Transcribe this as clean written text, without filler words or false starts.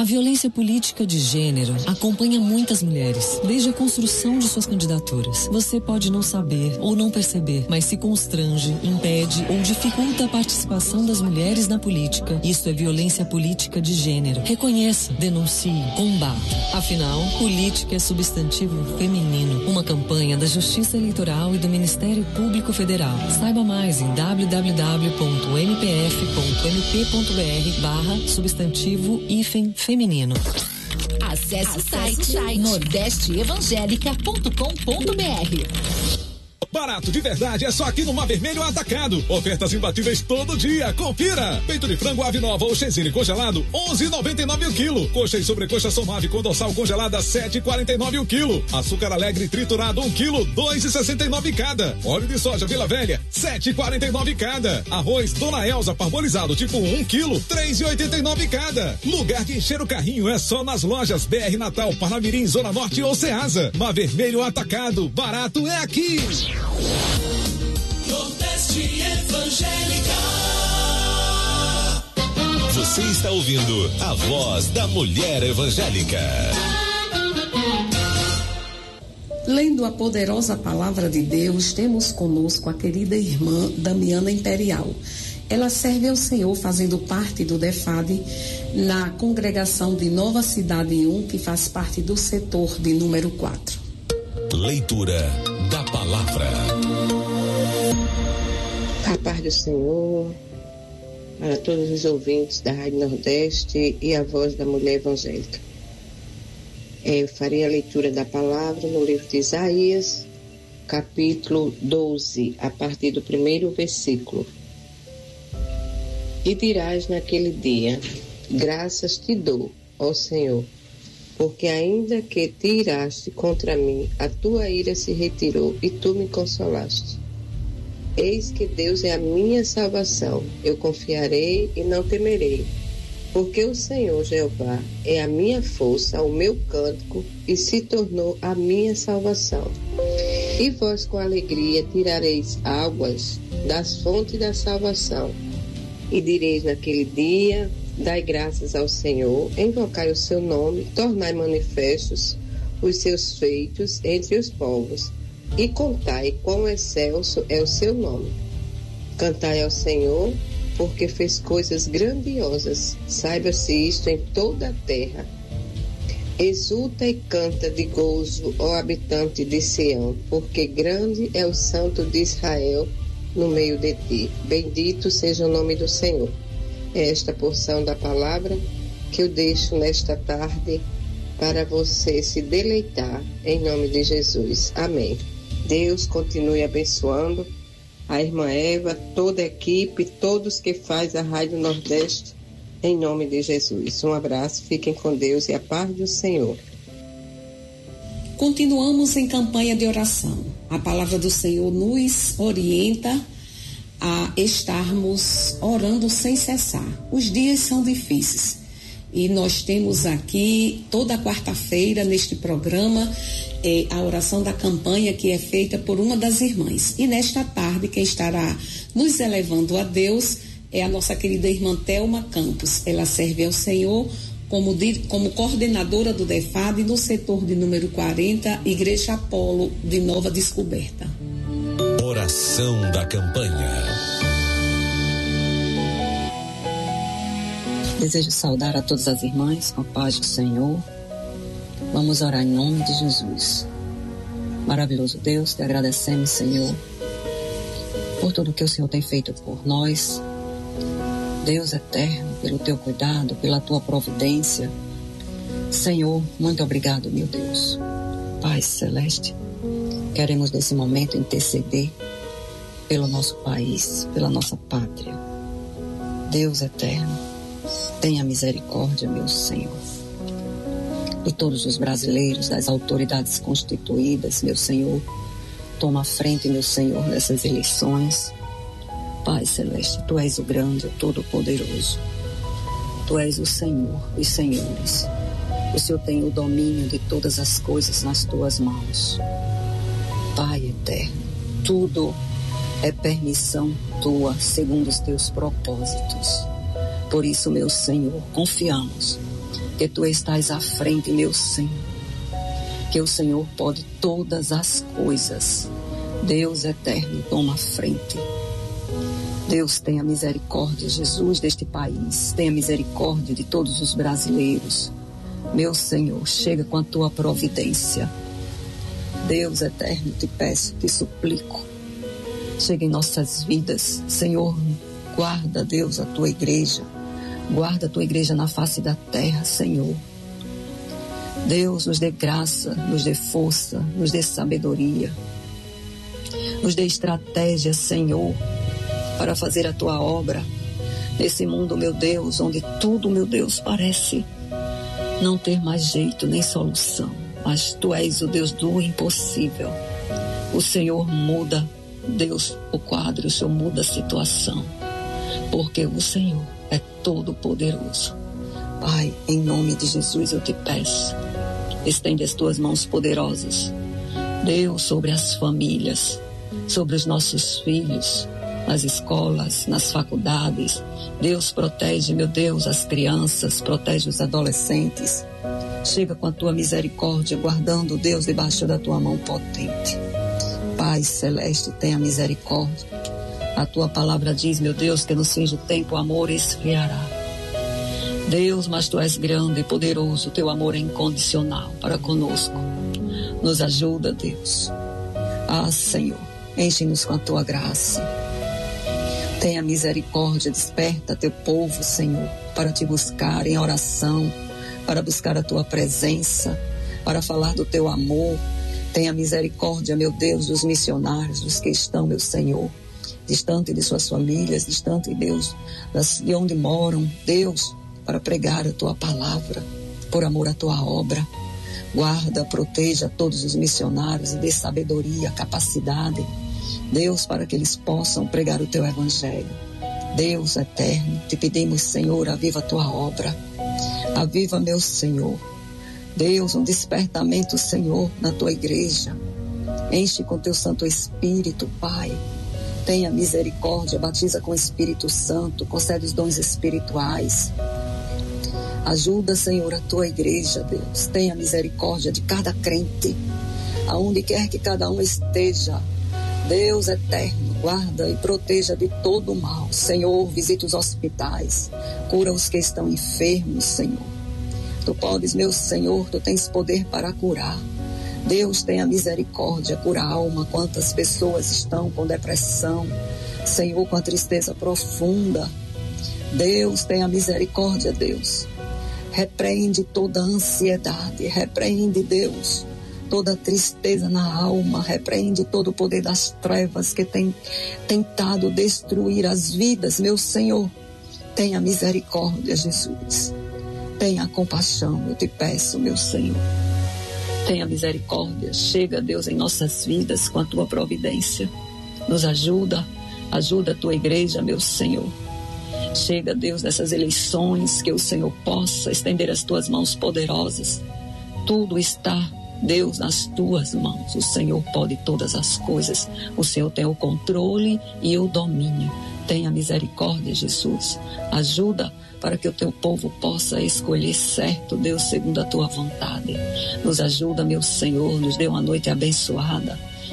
A violência política de gênero acompanha muitas mulheres, desde a construção de suas candidaturas. Você pode não saber ou não perceber, mas se constrange, impede ou dificulta a participação das mulheres na política. Isso é violência política de gênero. Reconheça, denuncie, combata. Afinal, política é substantivo feminino. Uma campanha da Justiça Eleitoral e do Ministério Público Federal. Saiba mais em www.mpf.mp.br/substantivo-feminino. Acesse o site nordesteevangelica.com.br. Barato de verdade é só aqui no Mar Vermelho Atacado. Ofertas imbatíveis todo dia. Confira. Peito de frango ave nova ou chesine congelado, 11,99 o quilo. Coxa e sobrecoxa somave com dorsal congelada, 7,49 o quilo. Açúcar alegre triturado, 1 quilo, 2,69 cada. Óleo de soja Vila Velha, 7,49 cada. Arroz Dona Elza parbolizado tipo 1 quilo, 3,89 cada. Lugar de encher o carrinho é só nas lojas BR Natal, Parnamirim, Zona Norte ou Ceasa. Mar Vermelho Atacado. Barato é aqui. Nordeste Evangélica. Você está ouvindo a voz da mulher evangélica. Lendo a poderosa palavra de Deus, temos conosco a querida irmã Damiana Imperial. Ela serve ao Senhor fazendo parte do DEFAD na congregação de Nova Cidade 1, que faz parte do setor de número 4. Leitura da palavra. A paz do Senhor para todos os ouvintes da Rádio Nordeste e a voz da mulher evangélica. Eu farei a leitura da palavra no livro de Isaías, capítulo 12, a partir do 1º versículo. E dirás naquele dia: graças te dou, ó Senhor, porque ainda que te iraste contra mim, a tua ira se retirou e tu me consolaste. Eis que Deus é a minha salvação, eu confiarei e não temerei, porque o Senhor Jeová é a minha força, o meu cântico, e se tornou a minha salvação. E vós com alegria tirareis águas das fontes da salvação, e direis naquele dia: dai graças ao Senhor, invocai o seu nome, tornai manifestos os seus feitos entre os povos, e contai quão excelso é o seu nome. Cantai ao Senhor, porque fez coisas grandiosas, saiba-se isto em toda a terra. Exulta e canta de gozo, ó habitante de Sião, porque grande é o Santo de Israel no meio de ti. Bendito seja o nome do Senhor. É esta porção da palavra que eu deixo nesta tarde para você se deleitar em nome de Jesus. Amém. Deus continue abençoando a irmã Eva, toda a equipe, todos que faz a Rádio Nordeste, em nome de Jesus. Um abraço, fiquem com Deus e a paz do Senhor. Continuamos em campanha de oração. A palavra do Senhor nos orienta a estarmos orando sem cessar. Os dias são difíceis e nós temos aqui toda quarta-feira neste programa a oração da campanha que é feita por uma das irmãs. E nesta tarde quem estará nos elevando a Deus é a nossa querida irmã Thelma Campos. Ela serve ao Senhor como coordenadora do DEFAD no setor de número 40, Igreja Apolo de Nova Descoberta. Oração da campanha. Desejo saudar a todas as irmãs com a paz do Senhor. Vamos orar em nome de Jesus. Maravilhoso Deus, te agradecemos, Senhor, por tudo que o Senhor tem feito por nós. Deus eterno, pelo teu cuidado, pela tua providência. Senhor, muito obrigado, meu Deus. Pai celeste, queremos nesse momento interceder pelo nosso país, pela nossa pátria. Deus eterno, tenha misericórdia, meu Senhor, de todos os brasileiros, das autoridades constituídas, meu Senhor. Toma a frente, meu Senhor, nessas eleições. Pai celeste, tu és o grande, o todo-poderoso. Tu és o Senhor dos senhores. O Senhor tem o domínio de todas as coisas nas tuas mãos. Pai eterno, tudo é permissão tua, segundo os teus propósitos. Por isso, meu Senhor, confiamos que tu estás à frente, meu Senhor, que o Senhor pode todas as coisas. Deus eterno, toma a frente. Deus, tenha misericórdia, Jesus, deste país. Tenha misericórdia de todos os brasileiros. Meu Senhor, chega com a tua providência. Deus eterno, te peço, te suplico. Chega em nossas vidas. Senhor, guarda, Deus, a tua igreja. Guarda a tua igreja na face da terra, Senhor. Deus, nos dê graça, nos dê força, nos dê sabedoria. Nos dê estratégia, Senhor, para fazer a tua obra nesse mundo, meu Deus, onde tudo, meu Deus, parece não ter mais jeito nem solução. Mas tu és o Deus do impossível. O Senhor muda, Deus, o quadro, o Senhor muda a situação, porque o Senhor é todo poderoso. Pai, em nome de Jesus eu te peço, estende as tuas mãos poderosas, Deus, sobre as famílias, sobre os nossos filhos, nas escolas, nas faculdades. Deus, protege, meu Deus, as crianças, protege os adolescentes. Chega com a tua misericórdia, guardando, Deus, debaixo da tua mão potente. Pai celeste, tenha misericórdia. A tua palavra diz, meu Deus, que no fim do tempo o amor esfriará. Deus, mas tu és grande e poderoso, teu amor é incondicional para conosco. Nos ajuda, Deus. Ah, Senhor, enche-nos com a tua graça. Tenha misericórdia, desperta teu povo, Senhor, para te buscar em oração, para buscar a tua presença, para falar do teu amor. Tenha misericórdia, meu Deus, dos missionários, dos que estão, meu Senhor, distante de suas famílias, distante, Deus, de onde moram, Deus, para pregar a tua palavra, por amor à tua obra. Guarda, proteja todos os missionários e dê sabedoria, capacidade, Deus, para que eles possam pregar o teu evangelho. Deus eterno, te pedimos, Senhor, aviva a tua obra. Aviva, meu Senhor. Deus, um despertamento, Senhor, na tua igreja. Enche com teu Santo Espírito, Pai. Tenha misericórdia, batiza com o Espírito Santo, concede os dons espirituais. Ajuda, Senhor, a tua igreja, Deus. Tenha misericórdia de cada crente, aonde quer que cada um esteja. Deus eterno, guarda e proteja de todo o mal. Senhor, visita os hospitais, cura os que estão enfermos, Senhor. Tu podes, meu Senhor, tu tens poder para curar. Deus, tenha misericórdia, cura a alma. Quantas pessoas estão com depressão, Senhor, com a tristeza profunda. Deus, tenha misericórdia, Deus. Repreende toda a ansiedade, repreende, Deus, toda tristeza na alma, repreende todo o poder das trevas que tem tentado destruir as vidas, meu Senhor. Tenha misericórdia, Jesus. Tenha compaixão, eu te peço, meu Senhor. Tenha misericórdia. Chega, Deus, em nossas vidas com a tua providência. Nos ajuda, ajuda a tua igreja, meu Senhor. Chega, Deus, nessas eleições, que o Senhor possa estender as tuas mãos poderosas. Tudo está, Deus, nas tuas mãos. O Senhor pode todas as coisas. O Senhor tem o controle e o domínio. Tenha misericórdia, Jesus. Ajuda para que o teu povo possa escolher certo, Deus, segundo a tua vontade. Nos ajuda, meu Senhor, nos dê uma noite abençoada.